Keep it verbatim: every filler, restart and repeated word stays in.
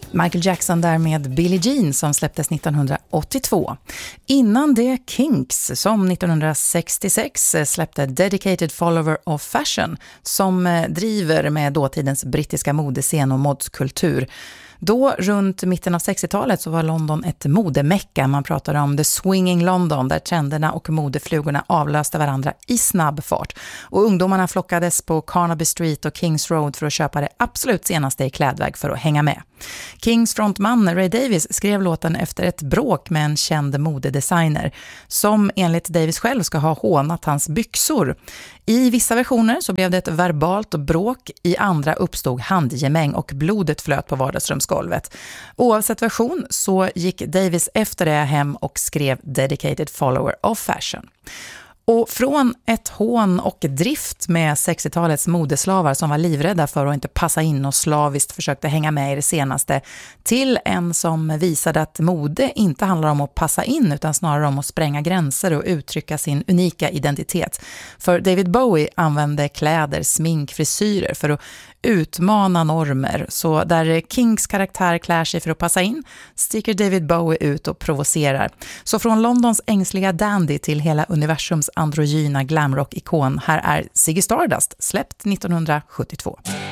Michael Jackson där med Billie Jean som släpptes nittonhundraåttiotvå. Innan det Kinks som nittonhundrasextiosex släppte Dedicated Follower of Fashion som driver med dåtidens brittiska modescen och modskultur. Då runt mitten av sextiotalet så var London ett modemecka. Man pratade om the swinging London där trenderna och modeflugorna avlöste varandra i snabb fart. Och ungdomarna flockades på Carnaby Street och Kings Road för att köpa det absolut senaste i klädväg för att hänga med. Kings frontman Ray Davies skrev låten efter ett bråk med en känd modedesigner som enligt Davies själv ska ha hånat hans byxor. I vissa versioner så blev det ett verbalt bråk, i andra uppstod handgemäng och blodet flöt på vardagsrumsgolvet. Oavsett version så gick Davies efter det hem och skrev Dedicated Follower of Fashion. Och från ett hån och drift med sextiotalets modeslavar som var livrädda för att inte passa in och slaviskt försökte hänga med i det senaste, till en som visade att mode inte handlar om att passa in utan snarare om att spränga gränser och uttrycka sin unika identitet. För David Bowie använde kläder, smink, frisyrer för att utmana normer. Så där Kings karaktär klär sig för att passa in sticker David Bowie ut och provocerar. Så från Londons ängsliga dandy till hela universums androgyna glamrock-ikon, här är Ziggy Stardust, släppt nittonhundrasjuttiotvå.